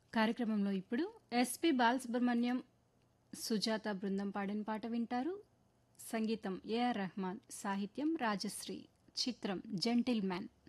కార్యక్రమంలో ఇప్పుడు ఎస్పి బాలసుబ్రహ్మణ్యం సుజాత బృందం పాడిన పాట వింటారు. సంగీతం ఏఆర్ రెహమాన్, సాహిత్యం రాజశ్రీ. చిత్రం జెంటిల్‌మ్యాన్.